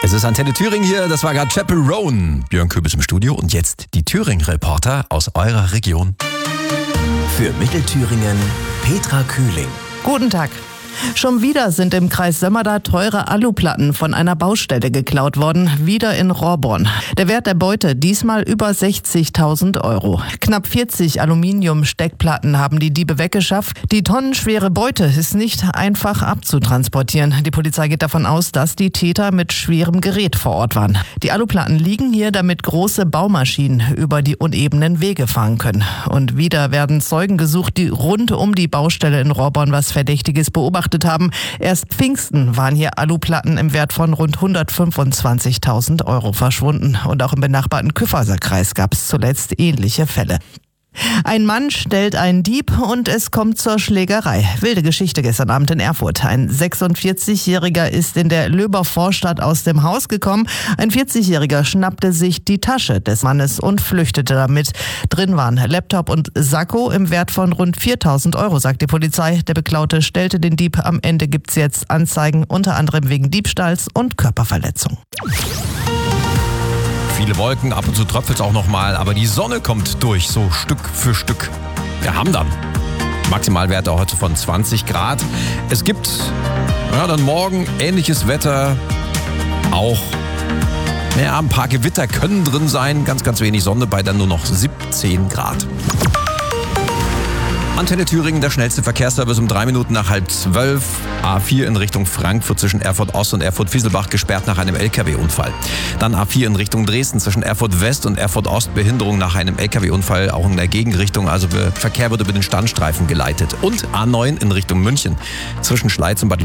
Es ist Antenne Thüringen hier, das war gerade Chapel Roan. Björn Köbis im Studio und jetzt die Thüringen-Reporter aus eurer Region. Für Mittelthüringen Petra Kühling. Guten Tag. Schon wieder sind im Kreis Sömmerda teure Aluplatten von einer Baustelle geklaut worden, wieder in Rohrborn. Der Wert der Beute diesmal über 60.000 Euro. Knapp 40 Aluminium-Steckplatten haben die Diebe weggeschafft. Die tonnenschwere Beute ist nicht einfach abzutransportieren. Die Polizei geht davon aus, dass die Täter mit schwerem Gerät vor Ort waren. Die Aluplatten liegen hier, damit große Baumaschinen über die unebenen Wege fahren können. Und wieder werden Zeugen gesucht, die rund um die Baustelle in Rohrborn was Verdächtiges beobachtet haben. Erst Pfingsten waren hier Aluplatten im Wert von rund 125.000 Euro verschwunden. Und auch im benachbarten Kyffhäuser Kreis gab es zuletzt ähnliche Fälle. Ein Mann stellt einen Dieb und es kommt zur Schlägerei. Wilde Geschichte gestern Abend in Erfurt. Ein 46-Jähriger ist in der Löber Vorstadt aus dem Haus gekommen. Ein 40-Jähriger schnappte sich die Tasche des Mannes und flüchtete damit. Drin waren Laptop und Sakko im Wert von rund 4.000 Euro, sagt die Polizei. Der Beklaute stellte den Dieb. Am Ende gibt's jetzt Anzeigen, unter anderem wegen Diebstahls und Körperverletzung. Viele Wolken, ab und zu tröpfelt es auch nochmal, aber die Sonne kommt durch, so Stück für Stück. Wir haben dann Maximalwerte heute von 20 Grad. Es gibt dann morgen ähnliches Wetter. Auch ein paar Gewitter können drin sein, ganz, ganz wenig Sonne bei dann nur noch 17 Grad. Antenne Thüringen, der schnellste Verkehrsservice um 3 Minuten nach 11:30. A4 in Richtung Frankfurt zwischen Erfurt Ost und Erfurt Fieselbach gesperrt nach einem LKW-Unfall. Dann A4 in Richtung Dresden zwischen Erfurt West und Erfurt Ost Behinderung nach einem LKW-Unfall, auch in der Gegenrichtung. Also Verkehr wird über den Standstreifen geleitet. Und A9 in Richtung München zwischen Schleiz und Bad